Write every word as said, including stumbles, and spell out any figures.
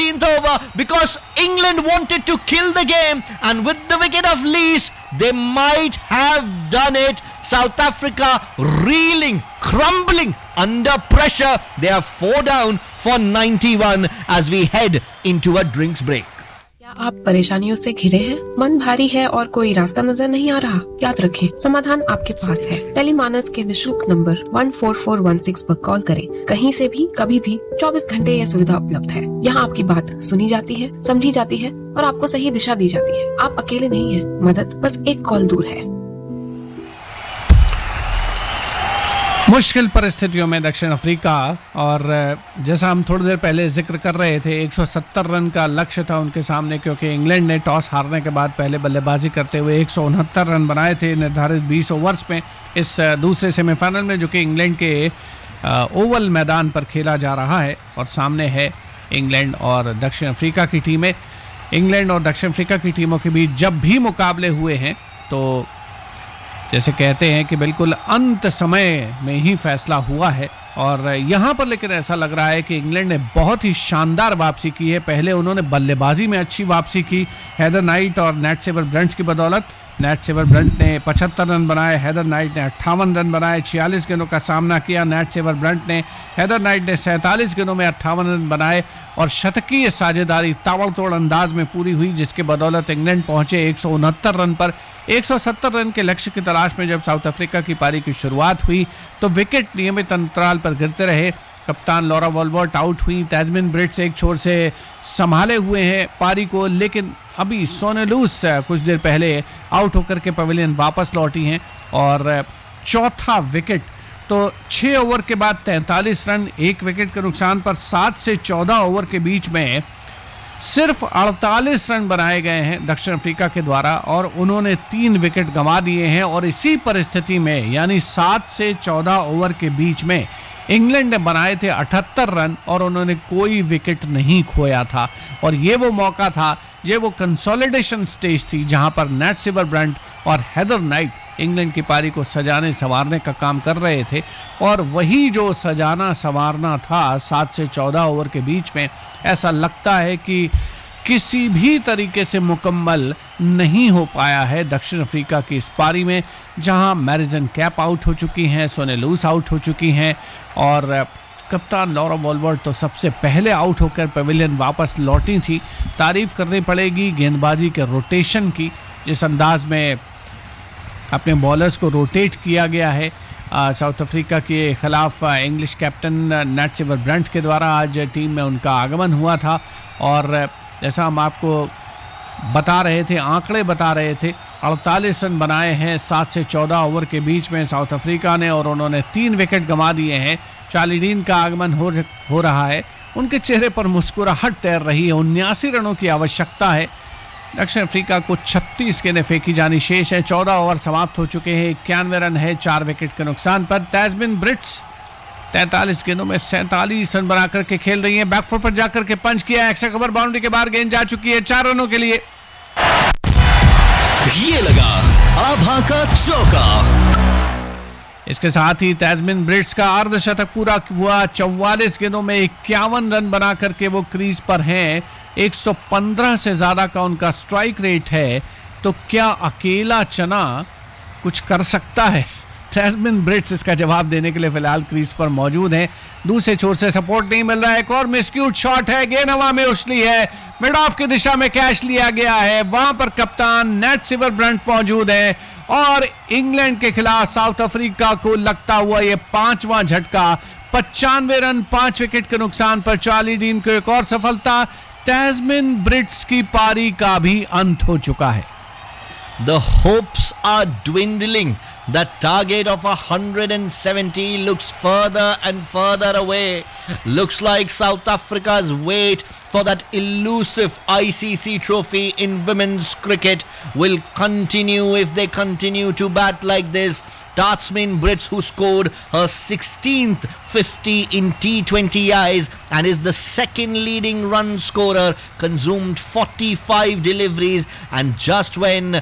thirteenth over because England wanted to kill the game, and with the wicket of Lees, they might have done it. South Africa reeling, crumbling under pressure. They are four down for ninety-one as we head into a drinks break. क्या आप परेशानियों से घिरे हैं? मन भारी है और कोई रास्ता नजर नहीं आ रहा? याद रखें, समाधान आपके पास है। टेलीमानस के निशुल्क number one four four one six पर कॉल करें। कहीं से भी, कभी भी, चौबीस घंटे यह सुविधा उपलब्ध है। यहाँ आपकी बात सुनी जाती है, समझी जाती है और आपको सही दिशा दी जाती है। आप अकेले नहीं हैं, मदद बस एक कॉल दूर है। मुश्किल परिस्थितियों में दक्षिण अफ्रीका, और जैसा हम थोड़ी देर पहले जिक्र कर रहे थे, एक सौ सत्तर रन का लक्ष्य था उनके सामने, क्योंकि इंग्लैंड ने टॉस हारने के बाद पहले बल्लेबाजी करते हुए एक सौ उनहत्तर रन बनाए थे निर्धारित बीस ओवर्स में इस दूसरे सेमीफाइनल में, जो कि इंग्लैंड के ओवल मैदान पर खेला जा रहा है। और सामने है इंग्लैंड और दक्षिण अफ्रीका की टीमें। इंग्लैंड और दक्षिण अफ्रीका की टीमों के बीच जब भी मुकाबले हुए हैं तो जैसे कहते हैं कि बिल्कुल अंत समय में ही फैसला हुआ है। और यहाँ पर लेकिन ऐसा लग रहा है कि इंग्लैंड ने बहुत ही शानदार वापसी की है। पहले उन्होंने बल्लेबाजी में अच्छी वापसी की हैदर नाइट और नैट सेवर ब्रंट की बदौलत। नैट सेवर ब्रंट ने पचहत्तर रन बनाए, हैदर नाइट ने अट्ठावन रन बनाए, छियालीस गेंदों का सामना किया नैट सेवर ब्रंट ने। हैदर नाइट ने सैंतालीस गेंदों में अट्ठावन रन बनाए और शतकीय साझेदारी ताबड़तोड़ अंदाज में पूरी हुई, जिसके बदौलत इंग्लैंड पहुंचे एक सौ उनहत्तर रन पर। एक सौ सत्तर रन के लक्ष्य की तलाश में जब साउथ अफ्रीका की पारी की शुरुआत हुई तो विकेट नियमित अंतराल पर गिरते रहे। कप्तान लॉरा वॉल्बर्ट आउट हुई, तैजमिन ब्रिट्स एक छोर से संभाले हुए हैं पारी को, लेकिन अभी सोनेलूस कुछ देर पहले आउट होकर के पवेलियन वापस लौटी हैं। और चौथा विकेट तो छः ओवर के बाद तैंतालीस रन, एक विकेट के नुकसान पर सात से चौदह ओवर के बीच में सिर्फ अड़तालीस रन बनाए गए हैं दक्षिण अफ्रीका के द्वारा और उन्होंने तीन विकेट गंवा दिए हैं। और इसी परिस्थिति में यानी सात से चौदह ओवर के बीच में इंग्लैंड ने बनाए थे अठहत्तर रन और उन्होंने कोई विकेट नहीं खोया था। और ये वो मौका था, ये वो कंसोलिडेशन स्टेज थी जहां पर नैट सेवर ब्रंट और हैदर नाइट इंग्लैंड की पारी को सजाने संवारने का काम कर रहे थे। और वही जो सजाना संवारना था सात से चौदह ओवर के बीच में, ऐसा लगता है कि किसी भी तरीके से मुकम्मल नहीं हो पाया है दक्षिण अफ्रीका की इस पारी में, जहां मैरिजन कैप आउट हो चुकी हैं, सोनेलूस आउट हो चुकी हैं और कप्तान लॉरा वॉल्बर्ट तो सबसे पहले आउट होकर पवेलियन वापस लौटी थी। तारीफ करनी पड़ेगी गेंदबाजी के रोटेशन की, जिस अंदाज में अपने बॉलर्स को रोटेट किया गया है साउथ अफ्रीका के खिलाफ English captain NAT saver Brunt के द्वारा आज टीम में उनका आगमन हुआ था। और जैसा हम आपको बता रहे थे, आंकड़े बता रहे थे, अड़तालीस रन बनाए हैं सात से चौदह ओवर के बीच में साउथ अफ्रीका ने और उन्होंने तीन विकेट गंवा दिए हैं। चार्ली डीन का आगमन हो हो रहा है, उनके चेहरे पर मुस्कुराहट तैर रही है। उन्यासी रनों की आवश्यकता है। दक्षिण अफ्रीका को छत्तीस गेंदें फेंकी जानी शेष है। चौदह ओवर समाप्त हो चुके हैं, इक्यानवे रन है चार विकेट के नुकसान पर। तैजमिन ब्रिट्स तैंतालीस गेंदों में सैंतालीस रन बना करके खेल रही है। बैकफुट पर जाकर के पंच किया, एक्स्ट्रा कवर बाउंड्री के बाहर गेंद जा चुकी है चार रनों के लिए। ये लगा आभा का चौका। इसके साथ ही तैजमिन ब्रिट्स का अर्धशतक पूरा हुआ। चौवालीस गेंदों में इक्यावन रन बना करके वो क्रीज पर हैं। एक सौ पंद्रह से ज्यादा का उनका स्ट्राइक रेट है। तो क्या अकेला चना कुछ कर सकता है? तैजमिन ब्रिट्स इसका जवाब देने के लिए फिलहाल क्रीज पर मौजूद हैं। दूसरे छोर से सपोर्ट नहीं मिल रहा है। एक और मिसक्यूट शॉट है, गेंद हवा में उछली है, मिड ऑफ की दिशा में कैच लिया गया है। वहां पर कप्तान नैट सेवर ब्रंट मौजूद है और इंग्लैंड के खिलाफ साउथ अफ्रीका को लगता हुआ ये पांचवां झटका। पचानवे रन पांच विकेट के नुकसान पर चार्ली डीन को एक और सफलता। तैजमिन ब्रिट्स की पारी का भी अंत हो चुका है। The hopes are dwindling. The target of one hundred seventy looks further and further away. Looks like South Africa's wait for that elusive I C C trophy in women's cricket will continue if they continue to bat like this. Tazmin Brits, who scored her sixteenth fifty in T twenty Is and is the second leading run scorer, consumed forty-five deliveries, and just when